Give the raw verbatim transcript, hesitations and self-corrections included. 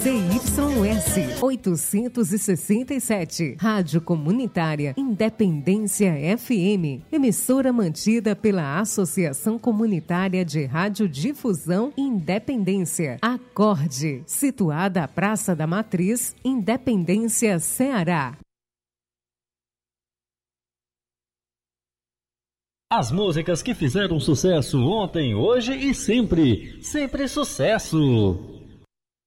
Z Y S oitocentos e sessenta e sete, Rádio Comunitária Independência F M, emissora mantida pela Associação Comunitária de Radiodifusão Independência, Acorde, situada à Praça da Matriz, Independência, Ceará. As músicas que fizeram sucesso ontem, hoje e sempre. Sempre sucesso!